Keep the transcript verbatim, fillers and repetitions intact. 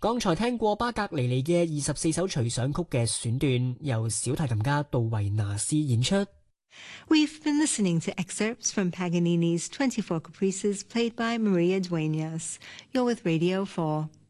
剛才聽過巴格尼尼嘅二十四首隨想曲嘅選段，由小提琴家杜維納斯演出。 We've been listening to excerpts from Paganini's twenty-four Caprices played by Maria Dueñas. You're with Radio four.